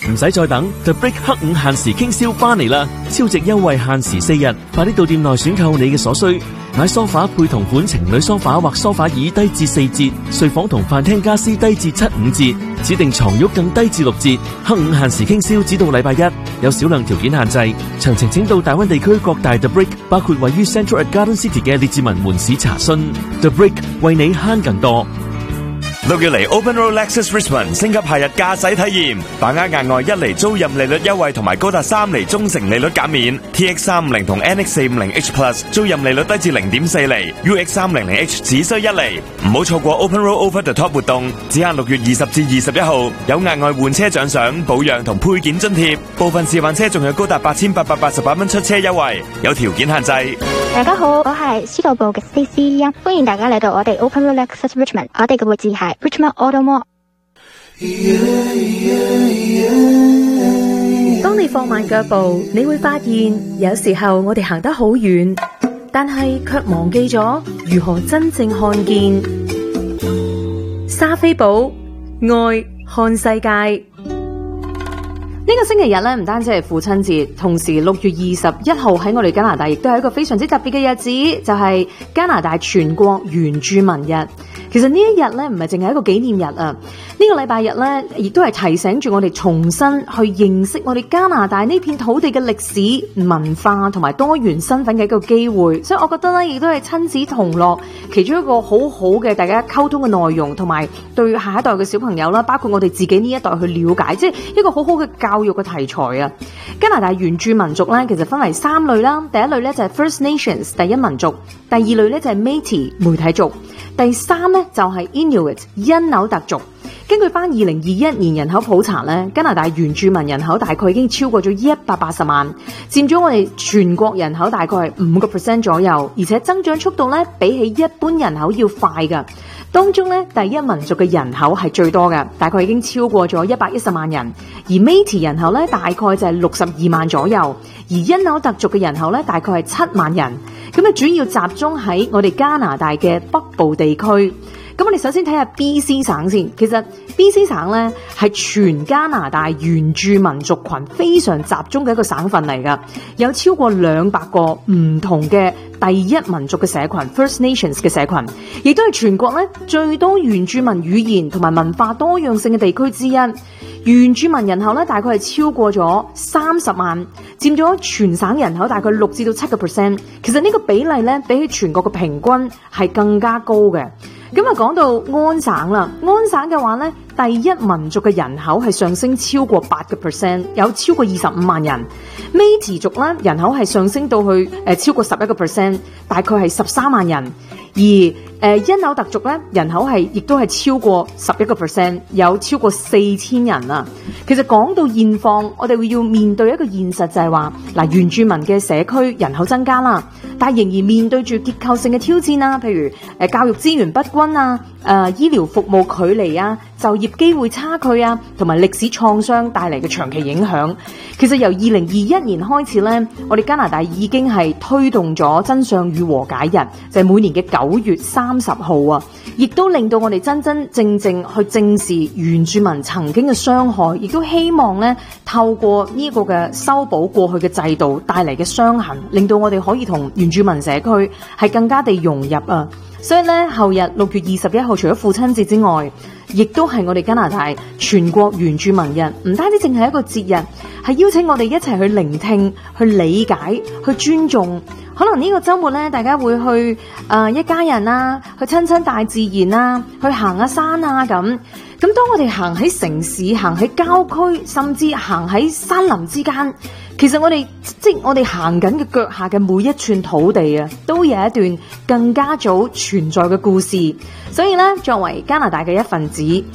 唔使再等 The Brick 黑五限時傾銷翻嚟啦！超值優惠限時4日，快啲到店內選購你嘅所需。買梳化配同款情侶梳化或梳化椅低至4折，睡房同飯廳家私低至7-5折，指定床褥更低至6折。黑五限時傾銷只到禮拜一，有少量條件限制。詳情請到大灣地區各大 The Brick， 包括位於 Central at Garden City 嘅列治文門市查詢。The Brick 為你慳更多。 6月嚟 Open Road Lexus Richmond 升級夏日駕駛體驗，把握額外1厘租賃利率優惠同埋高達3厘中成利率減免。TX350 同 NX450H Plus 租賃利率低至 0.4 厘 ，UX300H 只需1厘。唔好錯過 Open Road Over the Top 活動，只限6月20至21號，有額外換車獎賞、保養同配件津貼，部分試運車仲有高達8888蚊出車優惠，有條件限制。 大家好，我係司徒部嘅 Stacey， 歡迎大家嚟到我哋 Open Road Lexus Richmond， 我哋嘅位置係Richmond Auto Mall。 當你放慢腳步，你會發現有時候我哋行得好遠，但係卻忘記咗如何真正看見。莎菲寶愛看世界。呢個星期日咧，唔單止係父親節，同時6月21號喺我哋加拿大亦都係一個非常之特別嘅日子，就係加拿大全國原住民日。其實呢一日咧，唔係淨係一個紀念日啊，呢個禮拜日咧，亦都係提醒住我哋重新去認識我哋加拿大呢片土地嘅歷史、文化同埋多元身份嘅一個機會。所以我覺得咧，亦都係親子同樂其中一個好好嘅大家溝通嘅內容，同埋對下一代嘅小朋友啦，包括我哋自己呢一代去了解，即係一個好好嘅教育嘅題材啊。加拿大原住民族咧，其實分為3類啦。第一類咧就係 First Nations 第一民族，第二類咧就係 Métis 媒體族，第3咧就係 Inuit 因紐特族。根據翻2021年人口普查咧，加拿大原住民人口大概已經超過咗180萬，佔咗我哋全國人口大概係5% 左右，而且增長速度咧比起一般人口要快㗎。當中咧第一民族嘅人口係最多嘅，大概已經超過咗110萬人，而 Métis 人口咧大概就係62萬左右，而因紐特族嘅人口咧大概係7萬人。咁啊主要集中喺我哋加拿大嘅北部地區。咁我哋首先睇下 BC 省先。其實 BC 省咧係全加拿大原住民族群非常集中嘅一個省份嚟㗎，有超過200個唔同嘅第一民族嘅社群 First Nations 嘅社群，亦都係全國咧最多原住民語言同埋文化多樣性嘅地區之一。原住民人口咧大概係超過咗30萬，佔咗全省人口大概6至到7%。其實呢個比例咧比起全國嘅平均係更加高嘅。咁啊，講到安省啦，安省嘅話咧，第一民族嘅人口係上升超過8%，有超過25萬人。Métis族咧人口係上升到去超過11%，大概係13萬人。而因紐特族咧人口係亦都係超過11%，有超過4000人啊。其實講到現況，我哋會要面對一個現實，就係話嗱，原住民嘅社區人口增加啦，但係仍然面對住結構性嘅挑戰啊，譬如教育資源不均啊、醫療服務距離啊、就業機會差距啊，同埋歷史創傷帶嚟嘅長期影響。其實由2021年開始咧，我哋加拿大已經係推動咗真相與和解日，就係每年嘅9月30號啊，亦都令到我哋真真正正去正視原住民曾經嘅傷害，亦都希望咧透過呢個嘅修補過去嘅制度帶嚟嘅傷痕，令到我哋可以同原住民社區係更加地融入啊。所以咧，後日6月21號除咗父親節之外，亦都係我哋加拿大全國原住民日，唔單止淨係一個節日，係邀請我哋一齊去聆聽、去理解、去尊重。可能呢個週末咧，大家會去一家人啊，去親大自然啊，去行下山啊咁。咁當我哋行喺城市、行喺郊區，甚至行喺山林之間，其實我哋行緊嘅腳下嘅每一寸土地啊，都有一段更加早存在嘅故事。所以咧，作為加拿大嘅一份子，